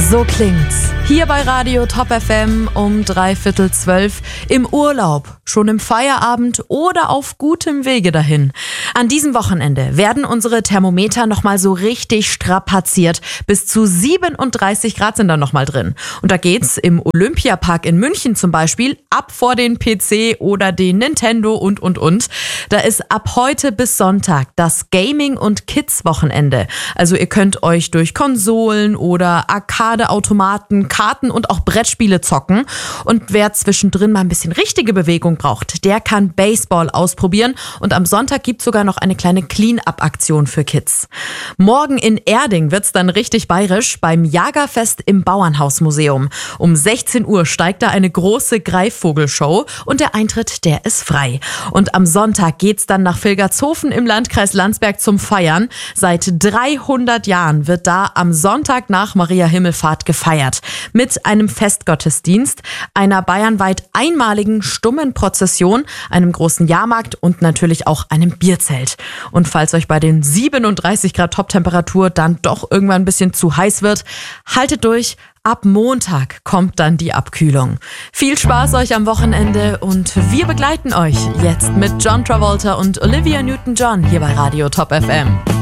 So klingt's. Hier bei Radio Top FM um 11:45 im Urlaub, schon im Feierabend oder auf gutem Wege dahin. An diesem Wochenende werden unsere Thermometer nochmal so richtig strapaziert. Bis zu 37 Grad sind da nochmal drin. Und da geht's im Olympiapark in München zum Beispiel ab vor den PC oder den Nintendo und. Da ist ab heute bis Sonntag das Gaming- und Kids-Wochenende. Also ihr könnt euch durch Konsolen oder Arcade-Automaten, Karten und auch Brettspiele zocken. Und wer zwischendrin mal ein bisschen richtige Bewegung braucht, der kann Baseball ausprobieren. Und am Sonntag gibt's sogar noch eine kleine Clean-Up-Aktion für Kids. Morgen in Erding wird's dann richtig bayerisch beim Jagerfest im Bauernhausmuseum. Um 16 Uhr steigt da eine große Greifvogelshow und der Eintritt, der ist frei. Und am Sonntag geht's dann nach Vilgertshofen im Landkreis Landsberg zum Feiern. Seit 300 Jahren wird da am Sonntag nach Maria Himmelfahrt gefeiert. Mit einem Festgottesdienst, einer bayernweit einmaligen stummen Prozession, einem großen Jahrmarkt und natürlich auch einem Bierzelt. Und falls euch bei den 37 Grad Toptemperatur dann doch irgendwann ein bisschen zu heiß wird, haltet durch. Ab Montag kommt dann die Abkühlung. Viel Spaß euch am Wochenende und wir begleiten euch jetzt mit John Travolta und Olivia Newton-John hier bei Radio Top FM.